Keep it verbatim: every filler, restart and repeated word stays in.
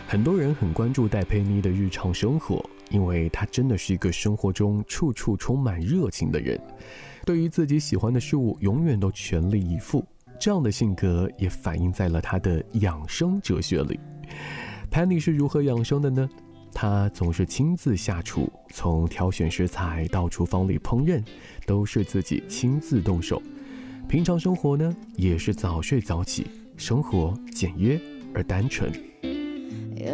很多人很关注戴佩妮的日常生活，因为她真的是一个生活中处处充满热情的人，对于自己喜欢的事物永远都全力以赴。这样的性格也反映在了她的养生哲学里。Penny 是如何养生的呢？她总是亲自下厨，从挑选食材到厨房里烹饪，都是自己亲自动手。平常生活呢，也是早睡早起，生活简约而单纯。